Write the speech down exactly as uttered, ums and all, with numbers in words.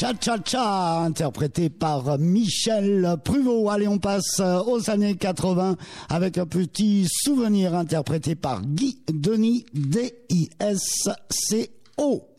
Cha Cha Cha, interprété par Michel Pruvot. Allez, on passe aux années quatre-vingts avec un petit souvenir interprété par Guy Denis, D I S C O.